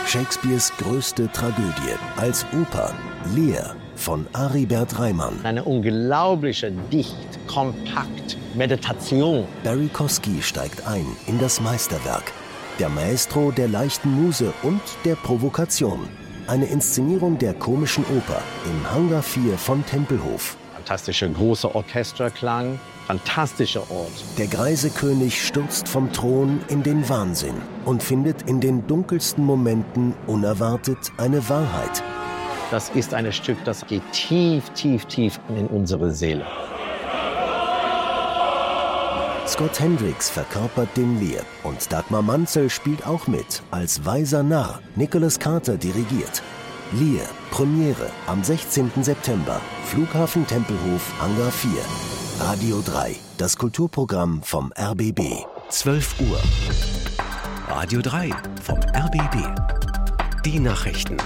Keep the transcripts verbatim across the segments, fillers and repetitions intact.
Shakespeares größte Tragödie als Oper Lear von Aribert Reimann. Eine unglaubliche, dicht, kompakt Meditation. Barry Kosky steigt ein in das Meisterwerk. Der Maestro der leichten Muse und der Provokation. Eine Inszenierung der komischen Oper im Hangar vier von Tempelhof. Fantastischer großer Orchesterklang, fantastischer Ort. Der greise König stürzt vom Thron in den Wahnsinn und findet in den dunkelsten Momenten unerwartet eine Wahrheit. Das ist ein Stück, das geht tief, tief, tief in unsere Seele. Scott Hendricks verkörpert den Lear und Dagmar Manzel spielt auch mit als weiser Narr. Nicholas Carter dirigiert. Lear, Premiere am sechzehnten September, Flughafen Tempelhof, Hangar vier. Radio drei, das Kulturprogramm vom R B B. zwölf Uhr. Radio drei vom R B B. Die Nachrichten.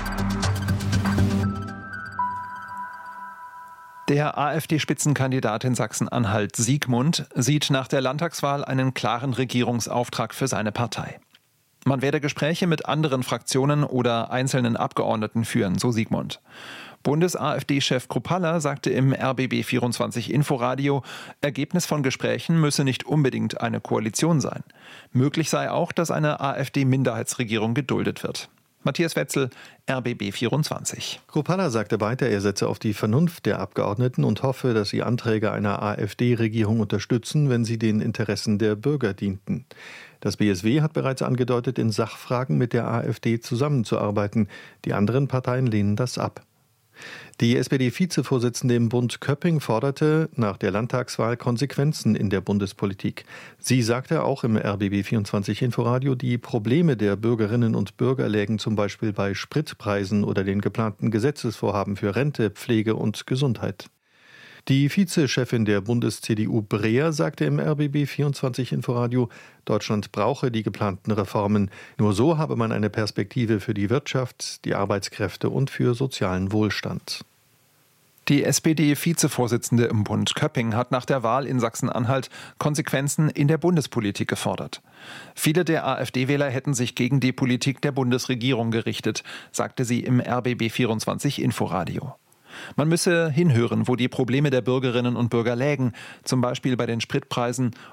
Der AfD-Spitzenkandidat in Sachsen-Anhalt, Siegmund, sieht nach der Landtagswahl einen klaren Regierungsauftrag für seine Partei. Man werde Gespräche mit anderen Fraktionen oder einzelnen Abgeordneten führen, so Siegmund. Bundes-AfD-Chef Kruppalla sagte im R B B vierundzwanzig Inforadio, Ergebnis von Gesprächen müsse nicht unbedingt eine Koalition sein. Möglich sei auch, dass eine AfD-Minderheitsregierung geduldet wird. Matthias Wetzel, R B B vierundzwanzig. Kruppalla sagte weiter, er setze auf die Vernunft der Abgeordneten und hoffe, dass sie Anträge einer AfD-Regierung unterstützen, wenn sie den Interessen der Bürger dienten. Das B S W hat bereits angedeutet, in Sachfragen mit der AfD zusammenzuarbeiten. Die anderen Parteien lehnen das ab. Die S P D-Vizevorsitzende im Bund Köpping forderte nach der Landtagswahl Konsequenzen in der Bundespolitik. Sie sagte auch im R B B vierundzwanzig Inforadio, die Probleme der Bürgerinnen und Bürger lägen zum Beispiel bei Spritpreisen oder den geplanten Gesetzesvorhaben für Rente, Pflege und Gesundheit. Die Vizechefin der Bundes-C D U Breer sagte im R B B vierundzwanzig Inforadio, Deutschland brauche die geplanten Reformen. Nur so habe man eine Perspektive für die Wirtschaft, die Arbeitskräfte und für sozialen Wohlstand. Die S P D-Vizevorsitzende im Bund Köpping hat nach der Wahl in Sachsen-Anhalt Konsequenzen in der Bundespolitik gefordert. Viele der AfD-Wähler hätten sich gegen die Politik der Bundesregierung gerichtet, sagte sie im R B B vierundzwanzig Inforadio. Man müsse hinhören, wo die Probleme der Bürgerinnen und Bürger lägen, zum Beispiel bei den Spritpreisen